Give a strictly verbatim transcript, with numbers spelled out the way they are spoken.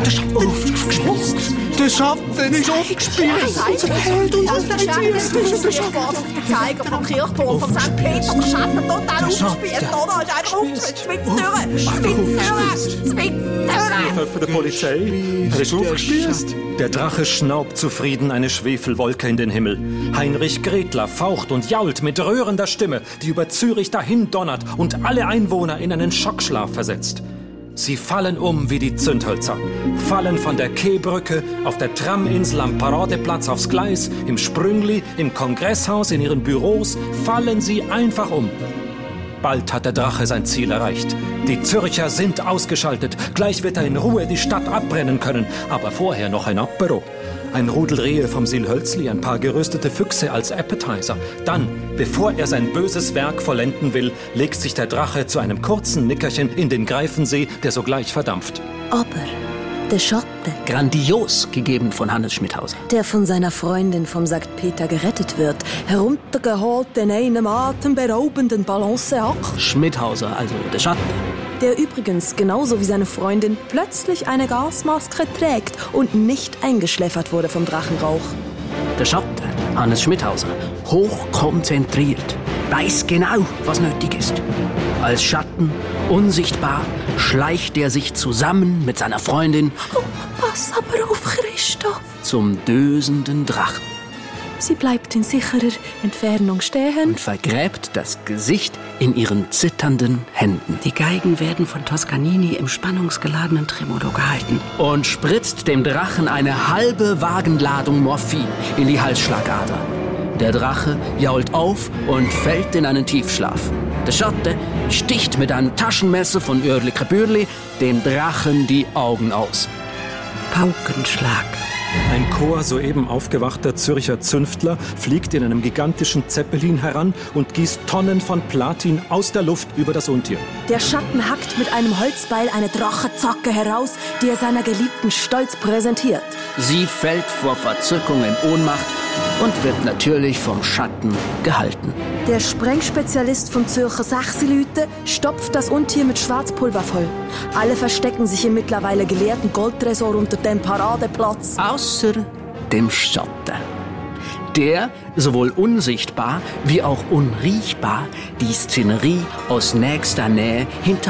Der Schatten ist aufgespießt. Der Schatten ist aufgespießt. Unser Held, unser Held. Das ist der Schatten. Auf den Zeiger vom Kirchturm von Sankt Peter. Der Schatten total aufgespießt. Donald ist einfach aufgespießt. Schwitztüren. Schwitztüren. Schwitztüren. Für die Polizei. Er ist aufgespießt. Der Drache schnaubt zufrieden eine Schwefelwolke in den Himmel. Heinrich Gretler faucht und jault mit rührender Stimme, die über Zürich dahin donnert und alle Einwohner in einen Schockschlaf versetzt. Sie fallen um wie die Zündhölzer, fallen von der Quaibrücke, auf der Traminsel am Paradeplatz aufs Gleis, im Sprüngli, im Kongresshaus, in ihren Büros, fallen sie einfach um. Bald hat der Drache sein Ziel erreicht. Die Zürcher sind ausgeschaltet. Gleich wird er in Ruhe die Stadt abbrennen können. Aber vorher noch ein Apero. Ein Rudel Rehe vom Silhölzli, ein paar geröstete Füchse als Appetizer. Dann, bevor er sein böses Werk vollenden will, legt sich der Drache zu einem kurzen Nickerchen in den Greifensee, der sogleich verdampft. Aber der Schatten, grandios gegeben von Hannes Schmidhauser, der von seiner Freundin vom Sankt Peter gerettet wird, heruntergeholt in einem atemberaubenden Balanceakt. Schmidhauser, also der Schatten. Der übrigens, genauso wie seine Freundin, plötzlich eine Gasmaske trägt und nicht eingeschläfert wurde vom Drachenrauch. Der Schatten, Hannes Schmidhauser, hochkonzentriert, weiß genau, was nötig ist. Als Schatten, unsichtbar, schleicht er sich zusammen mit seiner Freundin oh, pass aber auf, Christoph, zum dösenden Drachen. Sie bleibt in sicherer Entfernung stehen und vergräbt das Gesicht in ihren zitternden Händen. Die Geigen werden von Toscanini im spannungsgeladenen Tremolo gehalten. Und spritzt dem Drachen eine halbe Wagenladung Morphin in die Halsschlagader. Der Drache jault auf und fällt in einen Tiefschlaf. Der Schatten sticht mit einem Taschenmesser von Ürli Krabürli dem Drachen die Augen aus. Paukenschlag. Ein Chor soeben aufgewachter Zürcher Zünftler fliegt in einem gigantischen Zeppelin heran und gießt Tonnen von Platin aus der Luft über das Untier. Der Schatten hackt mit einem Holzbeil eine Drachezacke heraus, die er seiner Geliebten stolz präsentiert. Sie fällt vor Verzückung in Ohnmacht und wird natürlich vom Schatten gehalten. Der Sprengspezialist vom Zürcher Sechsilüte stopft das Untier mit Schwarzpulver voll. Alle verstecken sich im mittlerweile geleerten Goldtresor unter dem Paradeplatz. Außer dem Schatten. Der, sowohl unsichtbar wie auch unriechbar, die Szenerie aus nächster Nähe hinter